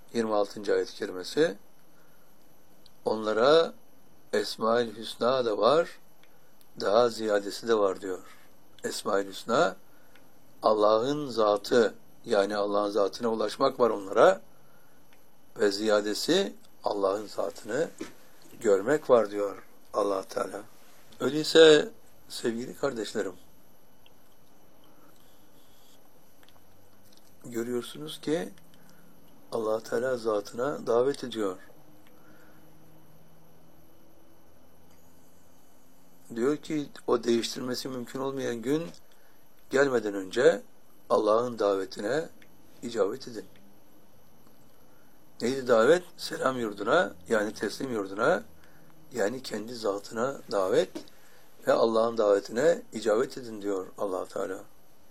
26. ayet-i kerimesi. Onlara Esma-ül Hüsna da var, daha ziyadesi de var diyor. Esma-ül Hüsna, Allah'ın zatı, yani Allah'ın zatına ulaşmak var onlara ve ziyadesi Allah'ın zatını görmek var diyor Allah Teala. Öyleyse sevgili kardeşlerim, görüyorsunuz ki Allah Teala zatına davet ediyor. Diyor ki o değiştirmesi mümkün olmayan gün gelmeden önce Allah'ın davetine icabet edin. Neydi davet? Selam yurduna, yani teslim yurduna, yani kendi zatına davet ve Allah'ın davetine icabet edin diyor Allah Teala.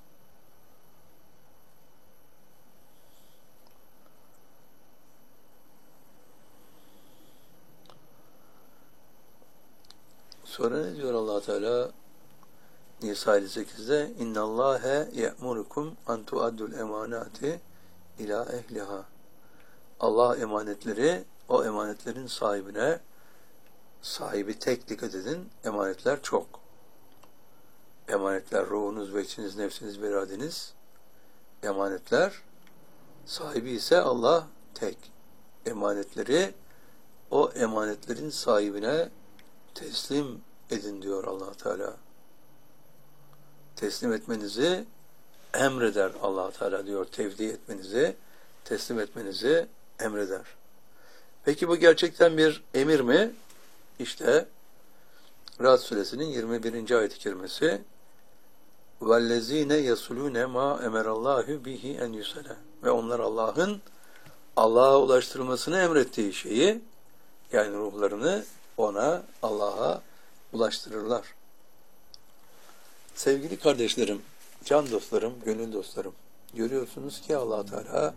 Sonra ne diyor Allah Teala? Nisa 58'de İnna Allahe ye'murukum an tu'addul emanati ila ehliha. Allah emanetleri o emanetlerin sahibine, sahibi tek dikkat edin, emanetler çok. Emanetler ruhunuz ve içiniz, nefsiniz, beradeniz. Emanetler sahibi ise Allah tek. Emanetleri o emanetlerin sahibine teslim edin diyor Allah Teala. Teslim etmenizi emreder Allah Teala diyor. Tevdi etmenizi, teslim etmenizi emreder. Peki bu gerçekten bir emir mi? İşte Ra'd suresinin 21. ayet-i kerimesi وَالَّذ۪ينَ يَصُلُونَ مَا اَمَرَ اللّٰهُ بِهِ اَنْ يُسَلَى. Ve onlar Allah'a ulaştırılmasını emrettiği şeyi, yani ruhlarını Allah'a ulaştırırlar. Sevgili kardeşlerim, can dostlarım, gönül dostlarım, görüyorsunuz ki Allah Teala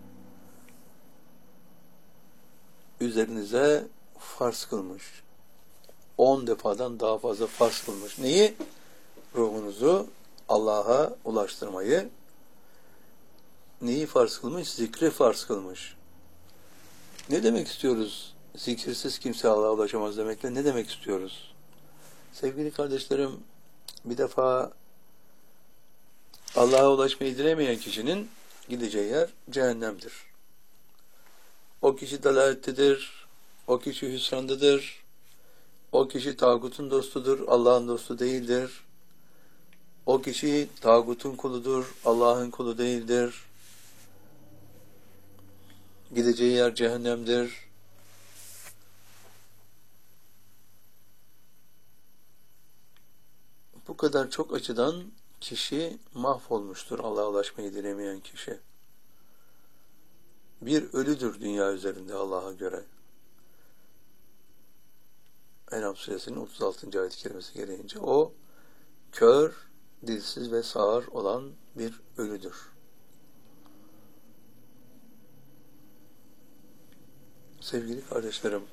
üzerinize farz kılmış. 10 defadan daha fazla farz kılmış. Neyi? Ruhunuzu Allah'a ulaştırmayı. Neyi farz kılmış? Zikri farz kılmış. Ne demek istiyoruz? Zikirsiz kimse Allah'a ulaşamaz demekle ne demek istiyoruz? Sevgili kardeşlerim, bir defa Allah'a ulaşmayı dilemeyen kişinin gideceği yer cehennemdir. O kişi dalalettedir, o kişi hüsrandadır, o kişi tağutun dostudur, Allah'ın dostu değildir. O kişi tağutun kuludur, Allah'ın kulu değildir. Gideceği yer cehennemdir. Bu kadar çok açıdan kişi mahvolmuştur, Allah'a ulaşmayı dilemeyen kişi. Bir ölüdür dünya üzerinde Allah'a göre. En'am suresinin 36. ayet-i kerimesi gereğince o kör, dilsiz ve sağır olan bir ölüdür. Sevgili kardeşlerim,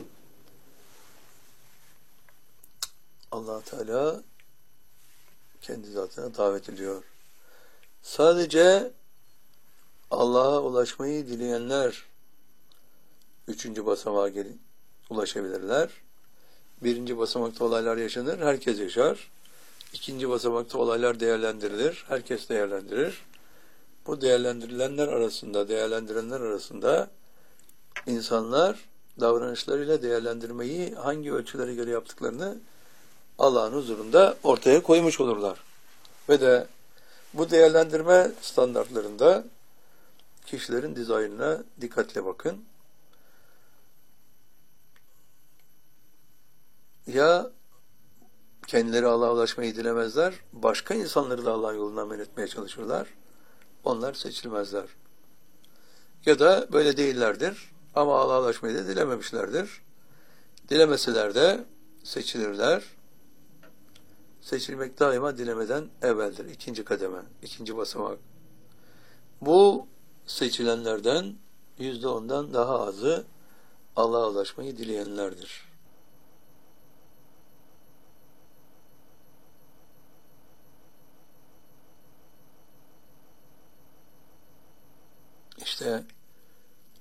Allah Teala kendi zatına davet ediyor. Sadece Allah'a ulaşmayı dileyenler 3. basamağa ulaşabilirler. 1. basamakta olaylar yaşanır, herkes yaşar. 2. basamakta olaylar değerlendirilir, herkes değerlendirir. Bu değerlendirenler arasında insanlar davranışlarıyla değerlendirmeyi hangi ölçülere göre yaptıklarını Allah'ın huzurunda ortaya koymuş olurlar. Ve de bu değerlendirme standartlarında kişilerin dizaynına dikkatle bakın. Ya kendileri Allah'a ulaşmayı dilemezler, başka insanları da Allah yolundan men etmeye çalışırlar. Onlar seçilmezler. Ya da böyle değillerdir ama Allah'a ulaşmayı da dilememişlerdir. Dilemeseler de seçilirler. Seçilmek daima dilemeden evveldir. 2. kademe, 2. basamak. Bu seçilenlerden %10'dan daha azı Allah'a ulaşmayı dileyenlerdir. İşte